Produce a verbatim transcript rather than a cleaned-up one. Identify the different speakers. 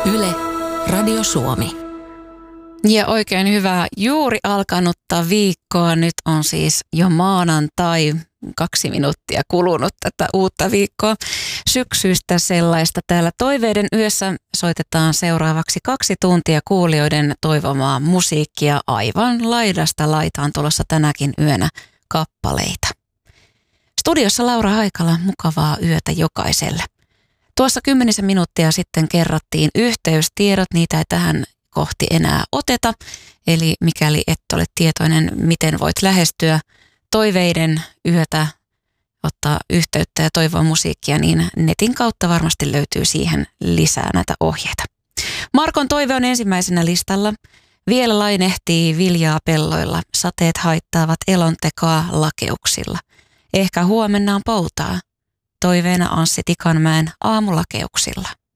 Speaker 1: Yle, Radio Suomi.
Speaker 2: Ja oikein hyvää juuri alkanutta viikkoa. Nyt on siis jo maanantai, kaksi minuuttia kulunut tätä uutta viikkoa. Syksyistä sellaista. Täällä Toiveiden yössä soitetaan seuraavaksi kaksi tuntia kuulijoiden toivomaa musiikkia aivan laidasta laitaan tulossa tänäkin yönä kappaleita. Studiossa Laura Haikala, mukavaa yötä jokaiselle. Tuossa kymmenisen minuuttia sitten kerrattiin yhteystiedot, niitä ei tähän kohti enää oteta. Eli mikäli et ole tietoinen, miten voit lähestyä Toiveiden yötä, ottaa yhteyttä ja toivoa musiikkia, niin netin kautta varmasti löytyy siihen lisää näitä ohjeita. Markon toive on ensimmäisenä listalla. Vielä lainehtii viljaa pelloilla, sateet haittaavat elontekoa lakeuksilla. Ehkä huomenna on poutaa. Toiveena Anssi Tikanmäen aamulakeuksilla.